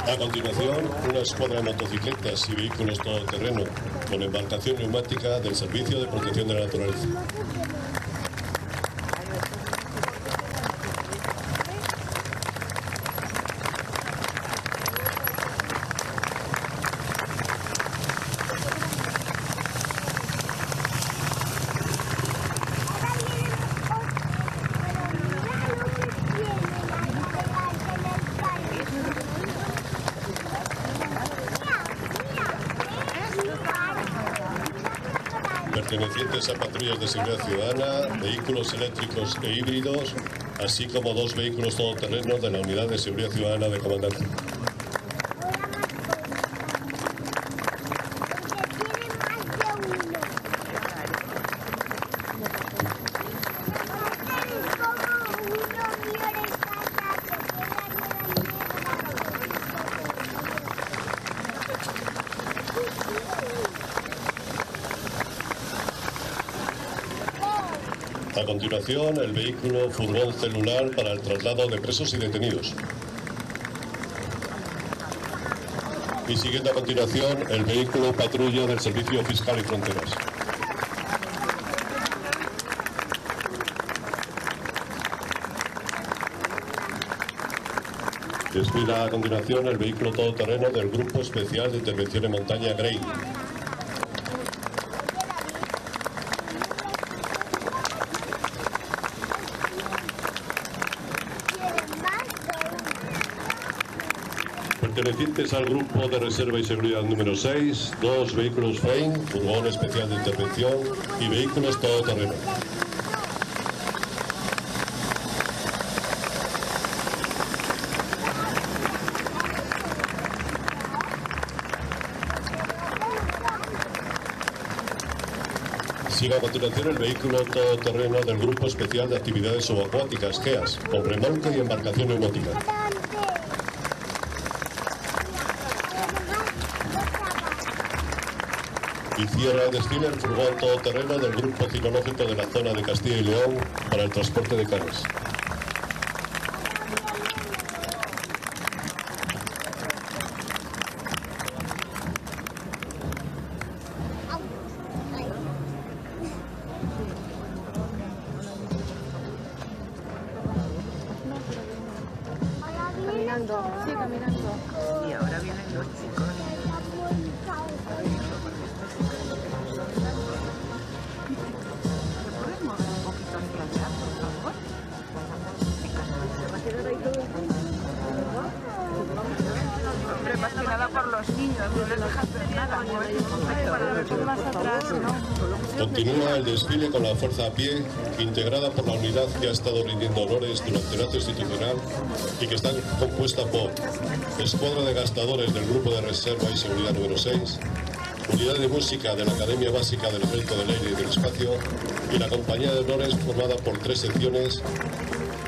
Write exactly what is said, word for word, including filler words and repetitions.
A continuación, una escuadra de motocicletas y vehículos todoterreno con embarcación neumática del Servicio de Protección de la Naturaleza. Pertenecientes a patrullas de seguridad ciudadana, vehículos eléctricos e híbridos, así como dos vehículos todoterrenos de la Unidad de Seguridad Ciudadana de Comandancia. A continuación, el vehículo furgón celular para el traslado de presos y detenidos. Y siguiendo a continuación, el vehículo patrulla del Servicio Fiscal y Fronteras. Desfila a continuación el vehículo todoterreno del Grupo Especial de Intervención en Montaña Grey. Pertenecientes al Grupo de Reserva y Seguridad número seis, dos vehículos Fein, furgón especial de intervención y vehículos todoterreno. Sigue a continuación el vehículo todoterreno del Grupo Especial de Actividades Subacuáticas, G E A S, con remolque y embarcación neumática. Y cierra el desfile el furgón todoterreno del Grupo Cinológico de la zona de Castilla y León para el transporte de carnes. Caminando, sí, caminando. Y ahora vienen los chicos. Hombre, más que nada por los niños, no les dejas ver nada. Más atrás, ¿no? Continúa el desfile con la fuerza a pie, integrada por la unidad que ha estado rindiendo honores durante el acto institucional y que está compuesta por escuadra de gastadores del Grupo de Reserva y Seguridad número seis, unidad de música de la Academia Básica del Ejército del Aire y del Espacio y la compañía de honores formada por tres secciones